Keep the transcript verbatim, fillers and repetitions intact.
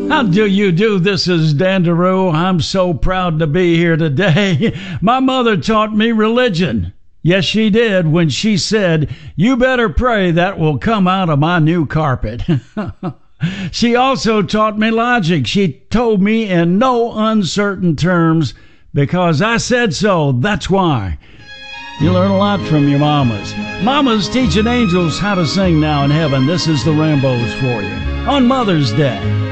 How do you do? This is Dan DeRue. I'm so proud to be here today. My mother taught me religion. Yes, she did, when she said, "You better pray that will come out of my new carpet." She also taught me logic. She told me in no uncertain terms, "Because I said so, that's why." You learn a lot from your mamas. Mamas teaching angels how to sing now in heaven. This is the Rambos for you on Mother's Day.